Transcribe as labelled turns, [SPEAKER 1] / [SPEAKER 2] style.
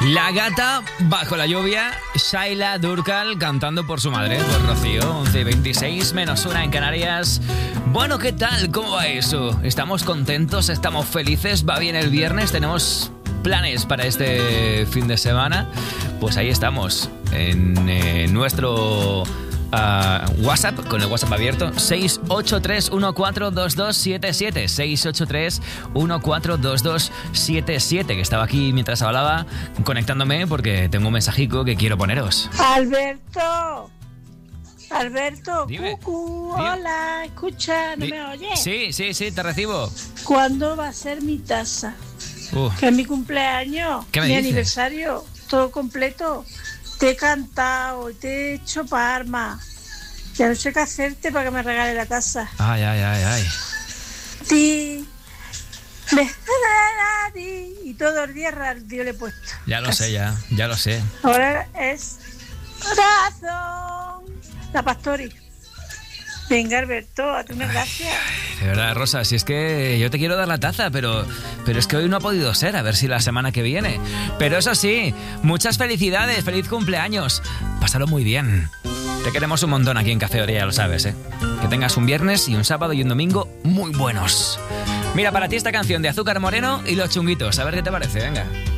[SPEAKER 1] La gata bajo la lluvia, Shaila Durkal cantando por su madre, por Rocío, 11:26 menos 1 en Canarias. Bueno, ¿qué tal? ¿Cómo va eso? ¿Estamos contentos? ¿Estamos felices? ¿Va bien el viernes? ¿Tenemos planes para este fin de semana? Pues ahí estamos, en nuestro WhatsApp, con el WhatsApp abierto, 683-142277, 683-142277, que estaba aquí mientras hablaba conectándome porque tengo un mensajico que quiero poneros.
[SPEAKER 2] Alberto,
[SPEAKER 1] Dime.
[SPEAKER 2] cucú,
[SPEAKER 1] Dime.
[SPEAKER 2] hola, escucha, ¿no me oyes?
[SPEAKER 1] Sí, te recibo.
[SPEAKER 2] ¿Cuándo va a ser mi taza? Que es mi cumpleaños,
[SPEAKER 1] ¿Qué me
[SPEAKER 2] mi
[SPEAKER 1] dices?
[SPEAKER 2] aniversario, todo completo. Te he cantado, te he hecho palmas. Ya no sé qué hacerte para que me regale la taza.
[SPEAKER 1] Ay.
[SPEAKER 2] Ti, y todo el día radio le he puesto.
[SPEAKER 1] Ya lo sé, ya lo sé.
[SPEAKER 2] Ahora es razón. La Pastori. Venga, Alberto, a ti unas gracias.
[SPEAKER 1] De verdad, Rosa, si es que yo te quiero dar la taza, pero es que hoy no ha podido ser, a ver si la semana que viene. Pero eso sí, muchas felicidades, feliz cumpleaños. Pásalo muy bien. Te queremos un montón aquí en Café Orea, ya lo sabes, ¿eh? Que tengas un viernes y un sábado y un domingo muy buenos. Mira, para ti esta canción de Azúcar Moreno y Los Chunguitos, a ver qué te parece, venga.